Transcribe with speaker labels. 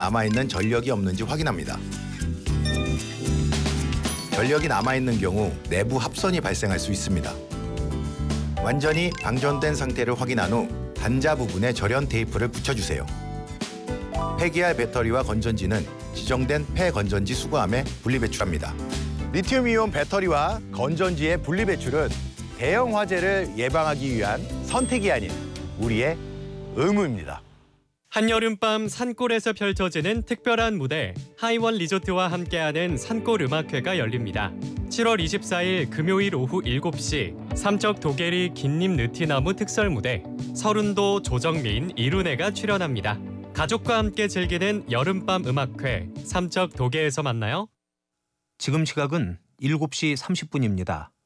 Speaker 1: 남아있는 전력이 없는지 확인합니다. 전력이 남아있는 경우 내부 합선이 발생할 수 있습니다. 완전히 방전된 상태를 확인한 후 단자 부분에 절연 테이프를 붙여주세요. 폐기할 배터리와 건전지는 지정된 폐건전지 수거함에 분리배출합니다. 리튬이온 배터리와 건전지의 분리배출은 대형 화재를 예방하기 위한 선택이 아닌 우리의 의무입니다.
Speaker 2: 한여름밤 산골에서 펼쳐지는 특별한 무대, 하이원 리조트와 함께하는 산골 음악회가 열립니다. 7월 24일 금요일 오후 7시 삼척 도계리 긴잎 느티나무 특설 무대, 서른도 조정민 이룬혜가 출연합니다. 가족과 함께 즐기는 여름밤 음악회, 삼척 도계에서 만나요.
Speaker 3: 지금 시각은 7시 30분입니다.